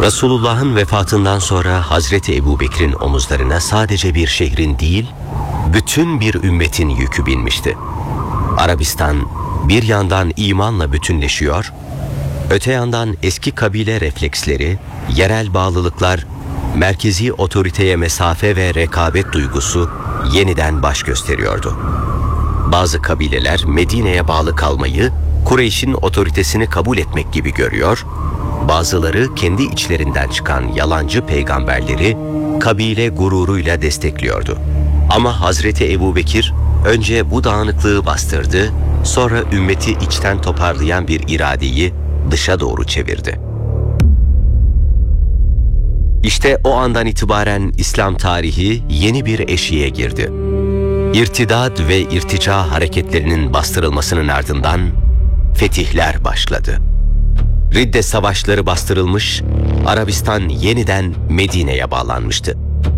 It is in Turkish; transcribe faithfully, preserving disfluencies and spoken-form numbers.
Resulullah'ın vefatından sonra Hazreti Ebubekir'in omuzlarına sadece bir şehrin değil, bütün bir ümmetin yükü binmişti. Arabistan bir yandan imanla bütünleşiyor, öte yandan eski kabile refleksleri, yerel bağlılıklar, merkezi otoriteye mesafe ve rekabet duygusu yeniden baş gösteriyordu. Bazı kabileler Medine'ye bağlı kalmayı, Kureyş'in otoritesini kabul etmek gibi görüyor, bazıları kendi içlerinden çıkan yalancı peygamberleri kabile gururuyla destekliyordu. Ama Hazreti Ebubekir önce bu dağınıklığı bastırdı, sonra ümmeti içten toparlayan bir iradeyi dışa doğru çevirdi. İşte o andan itibaren İslam tarihi yeni bir eşiğe girdi. İrtidat ve irtica hareketlerinin bastırılmasının ardından fetihler başladı. Ridde savaşları bastırılmış, Arabistan yeniden Medine'ye bağlanmıştı.